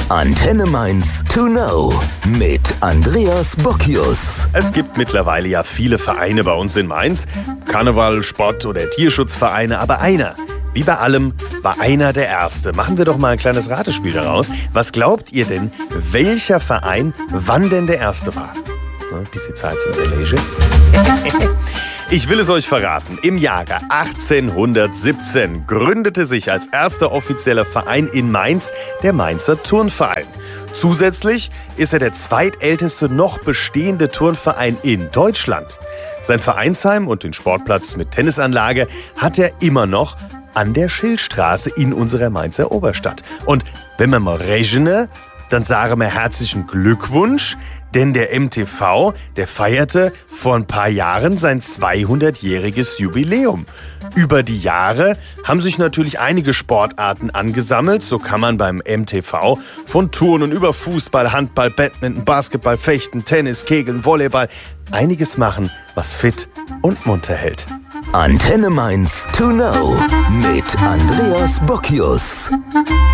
Antenne Mainz to know mit Andreas Bockius. Es gibt mittlerweile ja viele Vereine bei uns in Mainz. Karneval, Sport- oder Tierschutzvereine. Aber einer, wie bei allem, war einer der Erste. Machen wir doch mal ein kleines Ratespiel daraus. Was glaubt ihr denn, welcher Verein wann denn der Erste war? Ein bisschen Zeit zum Belege. Ich will es euch verraten. Im Jahre 1817 gründete sich als erster offizieller Verein in Mainz der Mainzer Turnverein. Zusätzlich ist er der zweitälteste noch bestehende Turnverein in Deutschland. Sein Vereinsheim und den Sportplatz mit Tennisanlage hat er immer noch an der Schildstraße in unserer Mainzer Oberstadt. Und wenn wir mal rechnen, dann sagen wir herzlichen Glückwunsch, denn der MTV, der feierte vor ein paar Jahren sein 200-jähriges Jubiläum. Über die Jahre haben sich natürlich einige Sportarten angesammelt. So kann man beim MTV von Turnen über Fußball, Handball, Badminton, Basketball, Fechten, Tennis, Kegeln, Volleyball einiges machen, was fit und munter hält. Antenne Mainz to know mit Andreas Bockius.